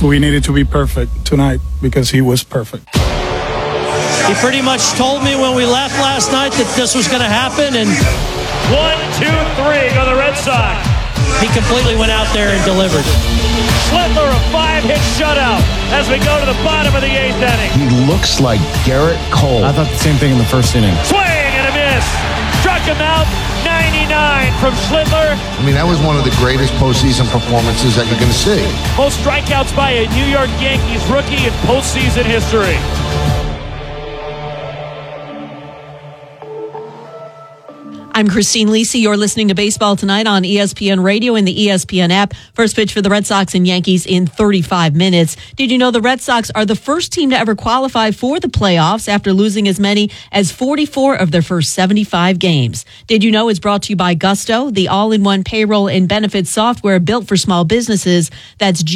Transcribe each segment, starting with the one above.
we needed to be perfect tonight because he was perfect. He pretty much told me when we left last night that this was going to happen, and 1, 2, 3 go the Red Sox. He completely went out there and delivered. Schlittler, a 5-hit shutout as we go to the bottom of the 8th inning. He looks like Garrett Cole. I thought the same thing in the first inning. Swing and a miss. Struck him out. 99 from Schlittler. I mean, that was one of the greatest postseason performances that you're going to see. Most strikeouts by a New York Yankees rookie in postseason history. I'm Christine Lisi. You're listening to Baseball Tonight on ESPN Radio and the ESPN app. First pitch for the Red Sox and Yankees in 35 minutes. Did you know the Red Sox are the first team to ever qualify for the playoffs after losing as many as 44 of their first 75 games? Did you know is brought to you by Gusto, the all-in-one payroll and benefits software built for small businesses. That's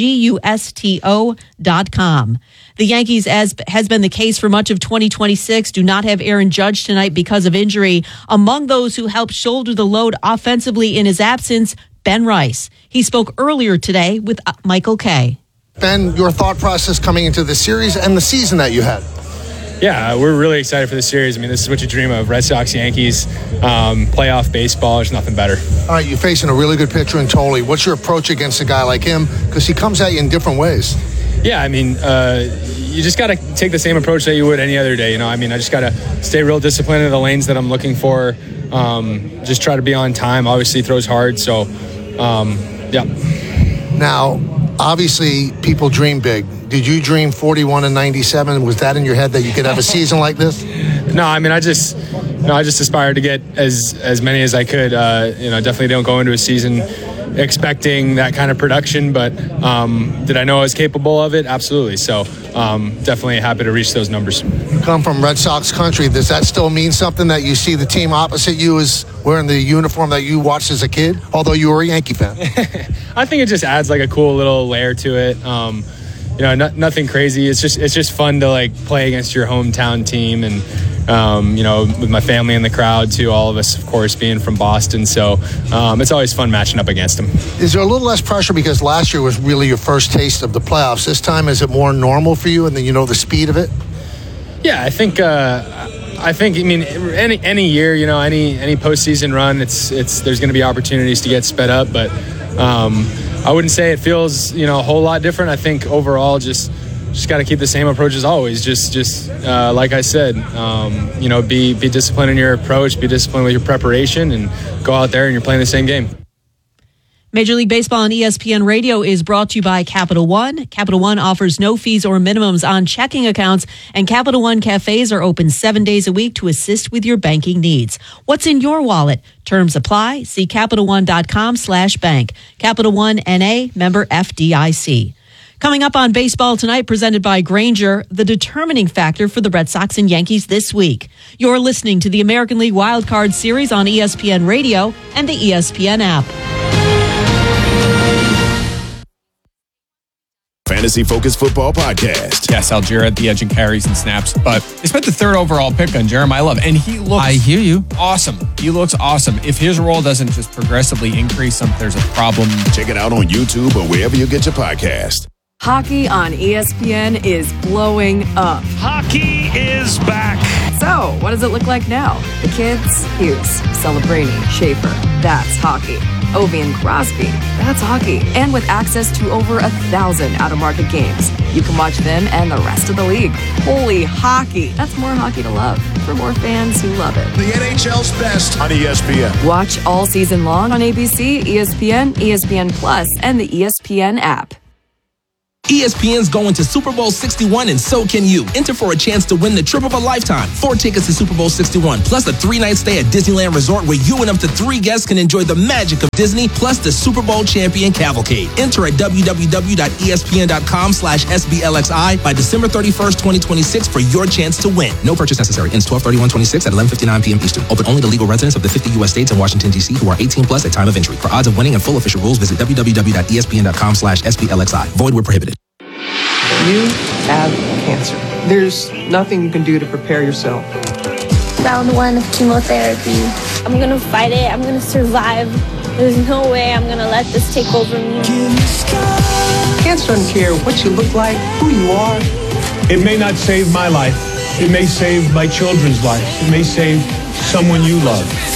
GUSTO.com. The Yankees, as has been the case for much of 2026, do not have Aaron Judge tonight because of injury. Among those who helped shoulder the load offensively in his absence, Ben Rice. He spoke earlier today with Michael Kay. Ben, your thought process coming into the series and the season that you had? Yeah, we're really excited for the series. I mean, this is what you dream of. Red Sox, Yankees, playoff baseball. There's nothing better. All right, you're facing a really good pitcher in Tolley. What's your approach against a guy like him? Because he comes at you in different ways. Yeah, I mean, you just got to take the same approach that you would any other day. You know, I mean, I just got to stay real disciplined in the lanes that I'm looking for. Just try to be on time. Obviously, throws hard. So, yeah. Now, obviously, people dream big. Did you dream 41 and 97? Was that in your head that you could have a season like this? No, I mean, I just aspired to get as many as I could. Definitely don't go into a season expecting that kind of production, but did I know I was capable of it? Absolutely. So definitely happy to reach those numbers. You come from Red Sox country. Does that still mean something that you see the team opposite you is wearing the uniform that you watched as a kid, although you were a Yankee fan? I think it just adds like a cool little layer to it. Nothing crazy. It's just fun to like play against your hometown team, and with my family in the crowd too. All of us, of course, being from Boston, so it's always fun matching up against them. Is there a little less pressure because last year was really your first taste of the playoffs? This time, is it more normal for you, and then the speed of it? Yeah, I think. I mean, any year, any postseason run, it's there's going to be opportunities to get sped up, but. I wouldn't say it feels, a whole lot different. I think overall, just got to keep the same approach as always. Just like I said, be disciplined in your approach, be disciplined with your preparation, and go out there and you're playing the same game. Major League Baseball on ESPN Radio is brought to you by Capital One. Capital One offers no fees or minimums on checking accounts, and Capital One cafes are open 7 days a week to assist with your banking needs. What's in your wallet? Terms apply. See CapitalOne.com/bank. Capital One N.A., member FDIC. Coming up on Baseball Tonight, presented by Grainger, the determining factor for the Red Sox and Yankees this week. You're listening to the American League Wild Card Series on ESPN Radio and the ESPN app. Fantasy Focused Football Podcast. Yes, Algier at the edge and carries and snaps, but they spent the 3rd overall pick on Jeremiah Love, and he looks I hear you. Awesome. He looks awesome. If his role doesn't just progressively increase, there's a problem. Check it out on YouTube or wherever you get your podcast. Hockey on ESPN is blowing up. Hockey is back. So, what does it look like now? The kids? Hughes, Celebrini, Schaefer. That's hockey. Ovi and Crosby. That's hockey. And with access to over 1,000 out-of-market games, you can watch them and the rest of the league. Holy hockey. That's more hockey to love for more fans who love it. The NHL's best on ESPN. Watch all season long on ABC, ESPN, ESPN Plus, and the ESPN app. ESPN's going to Super Bowl 61, and so can you. Enter for a chance to win the trip of a lifetime. 4 tickets to Super Bowl 61, plus a 3-night stay at Disneyland Resort where you and up to 3 guests can enjoy the magic of Disney, plus the Super Bowl champion cavalcade. Enter at www.espn.com/SBLXI by December 31st, 2026 for your chance to win. No purchase necessary. Ends 12/31/26 at 11:59 p.m. Eastern. Open only to legal residents of the 50 U.S. states and Washington, D.C. who are 18 plus at time of entry. For odds of winning and full official rules, visit www.espn.com/SBLXI. Void where prohibited. You have cancer. There's nothing you can do to prepare yourself. Round 1 of chemotherapy. I'm going to fight it. I'm going to survive. There's no way I'm going to let this take over me. Cancer's doesn't care what you look like, who you are. It may not save my life. It may save my children's life. It may save someone you love.